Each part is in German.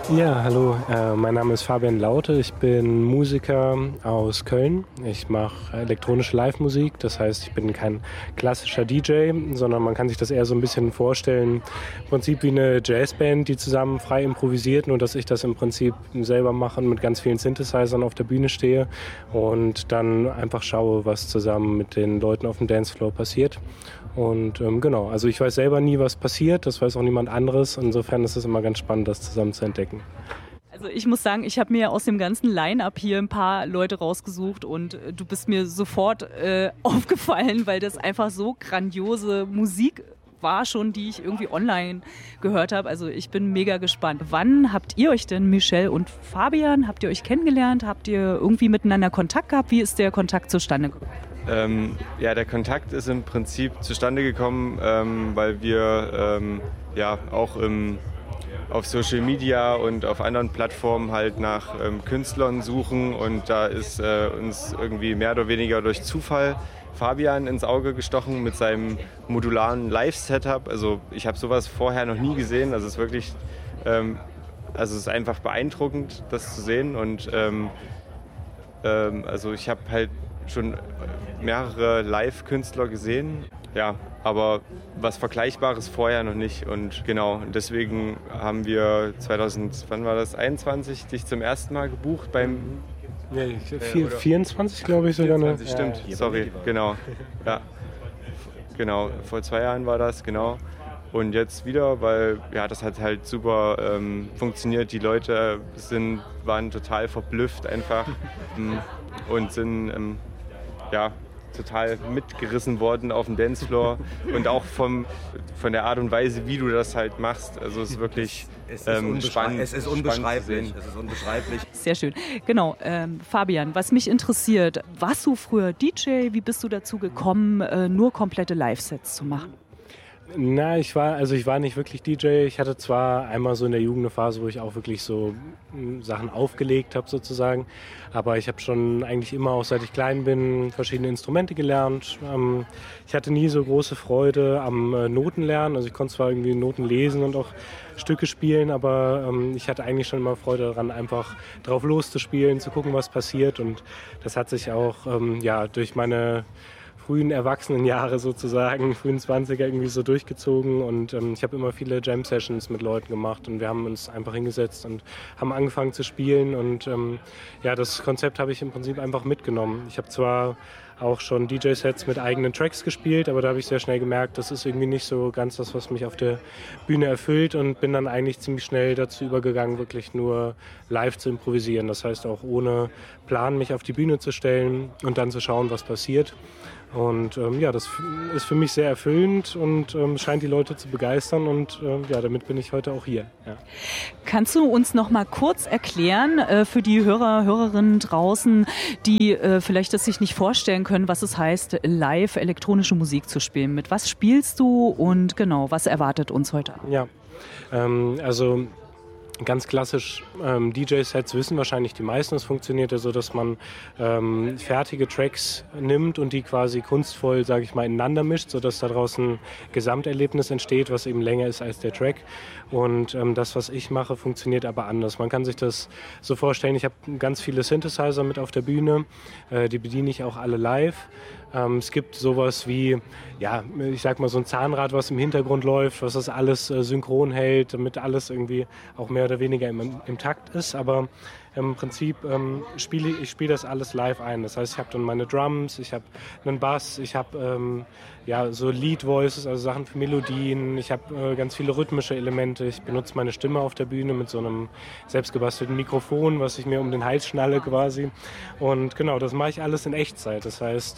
Ja, hallo, mein Name ist Fabian Laute, ich bin Musiker aus Köln. Ich mache elektronische Live-Musik, das heißt, ich bin kein klassischer DJ, sondern man kann sich das eher so ein bisschen vorstellen, im Prinzip wie eine Jazzband, die zusammen frei improvisiert, nur dass ich das im Prinzip selber mache und mit ganz vielen Synthesizern auf der Bühne stehe und dann einfach schaue, was zusammen mit den Leuten auf dem Dancefloor passiert. Und genau, also ich weiß selber nie, was passiert, das weiß auch niemand anderes. Insofern ist es immer ganz spannend, das zusammen zu entdecken. Also ich muss sagen, ich habe mir aus dem ganzen Line-Up hier ein paar Leute rausgesucht und du bist mir sofort aufgefallen, weil das einfach so grandiose Musik war schon, die ich irgendwie online gehört habe. Also ich bin mega gespannt. Wann habt ihr euch denn, Michelle und Fabian, habt ihr euch kennengelernt? Habt ihr irgendwie miteinander Kontakt gehabt? Wie ist der Kontakt zustande gekommen? Ja, der Kontakt ist im Prinzip zustande gekommen, weil wir auch auf Social Media und auf anderen Plattformen halt nach Künstlern suchen, und da ist uns irgendwie mehr oder weniger durch Zufall Fabian ins Auge gestochen mit seinem modularen Live-Setup. Also ich habe sowas vorher noch nie gesehen, also es ist wirklich, es ist einfach beeindruckend, das zu sehen, und also ich habe halt schon mehrere Live-Künstler gesehen, ja, aber was Vergleichbares vorher noch nicht. Und genau, deswegen haben wir 2021 dich zum ersten Mal gebucht beim... Nee, 24 glaube ich sogar. 24, stimmt, sorry, genau. Ja, genau, vor 2 Jahren war das, genau. Und jetzt wieder, weil ja, das hat halt super funktioniert. Die Leute waren total verblüfft einfach und sind total mitgerissen worden auf dem Dancefloor und auch von der Art und Weise, wie du das halt machst. Also es ist wirklich spannend. Es ist unbeschreiblich. Es ist unbeschreiblich. Sehr schön. Genau, Fabian, was mich interessiert, warst du früher DJ? Wie bist du dazu gekommen, nur komplette Live-Sets zu machen? Na, ich war nicht wirklich DJ. Ich hatte zwar einmal so in der Jugend eine Phase, wo ich auch wirklich so Sachen aufgelegt habe sozusagen, aber ich habe schon eigentlich immer, auch seit ich klein bin, verschiedene Instrumente gelernt. Ich hatte nie so große Freude am Notenlernen. Also ich konnte zwar irgendwie Noten lesen und auch Stücke spielen, aber ich hatte eigentlich schon immer Freude daran, einfach drauf loszuspielen, zu gucken, was passiert, und das hat sich auch durch meine frühen Erwachsenenjahre sozusagen, frühen 20er irgendwie so durchgezogen, und ich habe immer viele Jam-Sessions mit Leuten gemacht und wir haben uns einfach hingesetzt und haben angefangen zu spielen, und das Konzept habe ich im Prinzip einfach mitgenommen. Ich habe zwar auch schon DJ-Sets mit eigenen Tracks gespielt, aber da habe ich sehr schnell gemerkt, das ist irgendwie nicht so ganz das, was mich auf der Bühne erfüllt, und bin dann eigentlich ziemlich schnell dazu übergegangen, wirklich nur live zu improvisieren. Das heißt auch ohne Plan mich auf die Bühne zu stellen und dann zu schauen, was passiert. Und das ist für mich sehr erfüllend und scheint die Leute zu begeistern, und damit bin ich heute auch hier. Ja. Kannst du uns noch mal kurz erklären für die Hörerinnen draußen, die vielleicht das sich nicht vorstellen können, was es heißt, live elektronische Musik zu spielen? Mit was spielst du und genau, was erwartet uns heute? Ja, also ganz klassisch DJ-Sets wissen wahrscheinlich die meisten. Es funktioniert ja so, dass man fertige Tracks nimmt und die quasi kunstvoll, sage ich mal, ineinander mischt, sodass daraus ein Gesamterlebnis entsteht, was eben länger ist als der Track. Und das, was ich mache, funktioniert aber anders. Man kann sich das so vorstellen, ich habe ganz viele Synthesizer mit auf der Bühne, die bediene ich auch alle live. Es gibt sowas wie, ich sag mal, so ein Zahnrad, was im Hintergrund läuft, was das alles synchron hält, damit alles irgendwie auch mehr oder weniger im Takt ist. Aber im Prinzip spiele ich das alles live ein. Das heißt, ich habe dann meine Drums, ich habe einen Bass, ich habe so Lead Voices, also Sachen für Melodien. Ich habe ganz viele rhythmische Elemente. Ich benutze meine Stimme auf der Bühne mit so einem selbstgebastelten Mikrofon, was ich mir um den Hals schnalle quasi. Und genau, das mache ich alles in Echtzeit. Das heißt,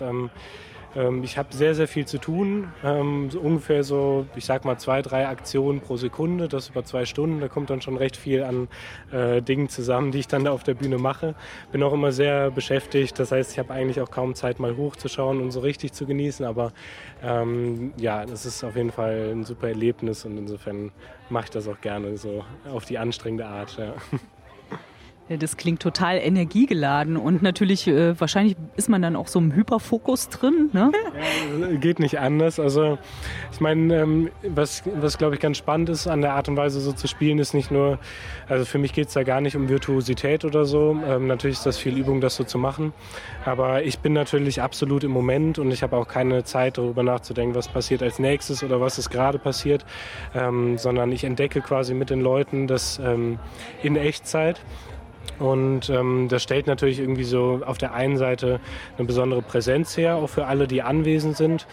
ich habe sehr, sehr viel zu tun, so ungefähr so, ich sag mal 2-3 Aktionen pro Sekunde, das über 2 Stunden, da kommt dann schon recht viel an Dingen zusammen, die ich dann da auf der Bühne mache. Bin auch immer sehr beschäftigt, das heißt, ich habe eigentlich auch kaum Zeit mal hochzuschauen und so richtig zu genießen, aber das ist auf jeden Fall ein super Erlebnis, und insofern mache ich das auch gerne so auf die anstrengende Art. Ja. Ja, das klingt total energiegeladen und natürlich, wahrscheinlich ist man dann auch so im Hyperfokus drin, ne? Ja, geht nicht anders. Also ich meine, was glaube ich ganz spannend ist an der Art und Weise so zu spielen, ist nicht nur, also für mich geht es da gar nicht um Virtuosität oder so. Natürlich ist das viel Übung, das so zu machen. Aber ich bin natürlich absolut im Moment und ich habe auch keine Zeit, darüber nachzudenken, was passiert als nächstes oder was ist gerade passiert, sondern ich entdecke quasi mit den Leuten das in Echtzeit. Und das stellt natürlich irgendwie so auf der einen Seite eine besondere Präsenz her, auch für alle, die anwesend sind.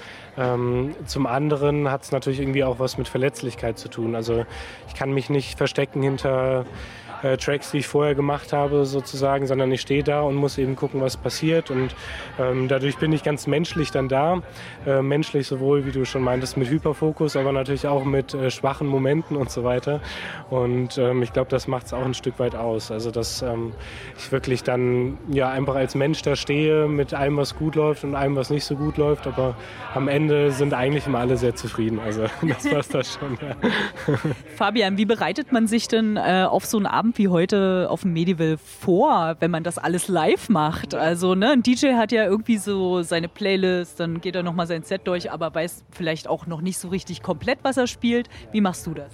Zum anderen hat es natürlich irgendwie auch was mit Verletzlichkeit zu tun. Also ich kann mich nicht verstecken hinter Tracks, die ich vorher gemacht habe sozusagen, sondern ich stehe da und muss eben gucken, was passiert und dadurch bin ich ganz menschlich dann da. Menschlich sowohl, wie du schon meintest, mit Hyperfokus, aber natürlich auch mit schwachen Momenten und so weiter und ich glaube, das macht es auch ein Stück weit aus. Also dass ich wirklich dann ja einfach als Mensch da stehe mit allem, was gut läuft und allem, was nicht so gut läuft, aber am Ende sind eigentlich immer alle sehr zufrieden. Also das war's da schon. Ja. Fabian, wie bereitet man sich denn auf so einen Abend wie heute auf dem Medival vor, wenn man das alles live macht? Also ne, ein DJ hat ja irgendwie so seine Playlist, dann geht er nochmal sein Set durch, aber weiß vielleicht auch noch nicht so richtig komplett, was er spielt. Wie machst du das?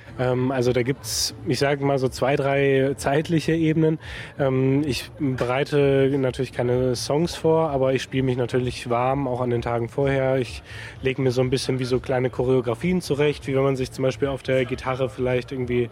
Also da gibt es, ich sage mal so 2, 3 zeitliche Ebenen. Ich bereite natürlich keine Songs vor, aber ich spiele mich natürlich warm, auch an den Tagen vorher. Ich lege mir so ein bisschen wie so kleine Choreografien zurecht, wie wenn man sich zum Beispiel auf der Gitarre vielleicht irgendwie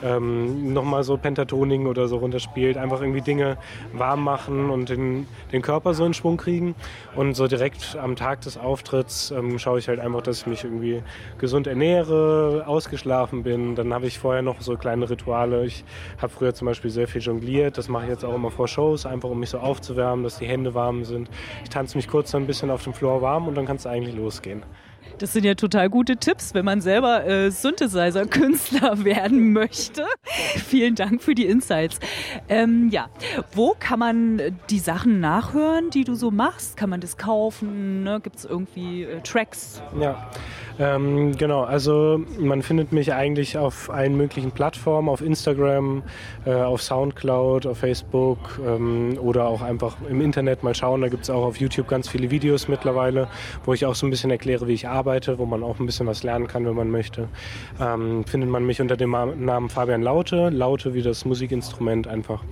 nochmal so Pentatoning oder so runterspielt. Einfach irgendwie Dinge warm machen und den Körper so in Schwung kriegen. Und so direkt am Tag des Auftritts schaue ich halt einfach, dass ich mich irgendwie gesund ernähre, ausgeschlafen bin. Dann habe ich vorher noch so kleine Rituale. Ich habe früher zum Beispiel sehr viel jongliert. Das mache ich jetzt auch immer vor Shows, einfach um mich so aufzuwärmen, dass die Hände warm sind. Ich tanze mich kurz so ein bisschen auf dem Floor warm und dann kann es eigentlich losgehen. Das sind ja total gute Tipps, wenn man selber Synthesizer-Künstler werden möchte. Vielen Dank für die Insights. Ja, wo kann man die Sachen nachhören, die du so machst? Kann man das kaufen? Ne? Gibt es irgendwie Tracks? Ja, genau. Also man findet mich eigentlich auf allen möglichen Plattformen, auf Instagram, auf Soundcloud, auf Facebook oder auch einfach im Internet mal schauen. Da gibt es auch auf YouTube ganz viele Videos mittlerweile, wo ich auch so ein bisschen erkläre, wie ich arbeite, wo man auch ein bisschen was lernen kann, wenn man möchte. Findet man mich unter dem Namen Fabian Laute, Laute wie das Musikinstrument einfach.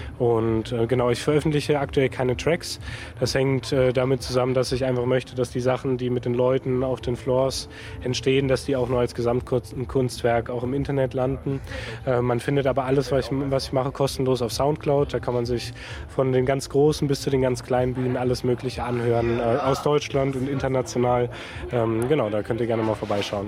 Und genau, ich veröffentliche aktuell keine Tracks. Das hängt damit zusammen, dass ich einfach möchte, dass die Sachen, die mit den Leuten auf den Floors entstehen, dass die auch nur als Gesamtkunstwerk auch im Internet landen. Man findet aber alles, was ich mache, kostenlos auf Soundcloud. Da kann man sich von den ganz großen bis zu den ganz kleinen Bühnen alles Mögliche anhören, aus Deutschland und international. Genau, da könnt ihr gerne mal vorbeischauen.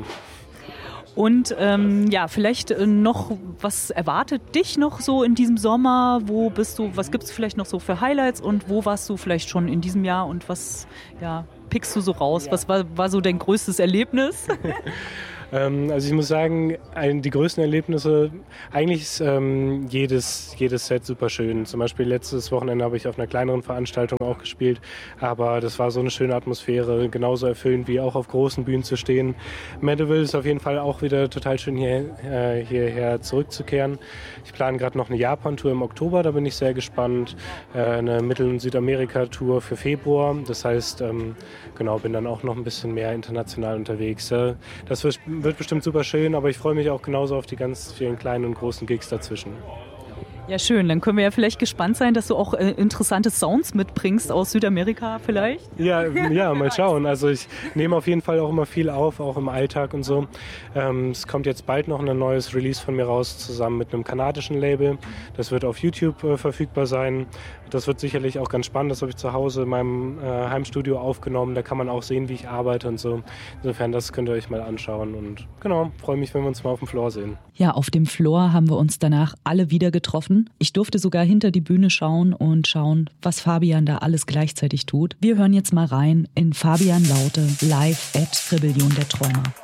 Und ja, vielleicht noch, was erwartet dich noch so in diesem Sommer? Wo bist du, was gibt es vielleicht noch so für Highlights und wo warst du vielleicht schon in diesem Jahr und was pickst du so raus? Ja. Was war so dein größtes Erlebnis? Also ich muss sagen, die größten Erlebnisse, eigentlich ist jedes Set super schön. Zum Beispiel letztes Wochenende habe ich auf einer kleineren Veranstaltung auch gespielt, aber das war so eine schöne Atmosphäre, genauso erfüllend wie auch auf großen Bühnen zu stehen. Medival ist auf jeden Fall auch wieder total schön hierher zurückzukehren. Ich plane gerade noch eine Japan-Tour im Oktober, da bin ich sehr gespannt. Eine Mittel- und Südamerika-Tour für Februar, das heißt, genau, bin dann auch noch ein bisschen mehr international unterwegs. Das wird bestimmt super schön, aber ich freue mich auch genauso auf die ganz vielen kleinen und großen Gigs dazwischen. Ja, schön. Dann können wir ja vielleicht gespannt sein, dass du auch interessante Sounds mitbringst aus Südamerika vielleicht. Ja, mal schauen. Also ich nehme auf jeden Fall auch immer viel auf, auch im Alltag und so. Es kommt jetzt bald noch ein neues Release von mir raus, zusammen mit einem kanadischen Label. Das wird auf YouTube verfügbar sein. Das wird sicherlich auch ganz spannend. Das habe ich zu Hause in meinem Heimstudio aufgenommen. Da kann man auch sehen, wie ich arbeite und so. Insofern, das könnt ihr euch mal anschauen. Und genau, freue mich, wenn wir uns mal auf dem Floor sehen. Ja, auf dem Floor haben wir uns danach alle wieder getroffen. Ich durfte sogar hinter die Bühne schauen, was Fabian da alles gleichzeitig tut. Wir hören jetzt mal rein in Fabian Laute live at Rebellion der Träumer.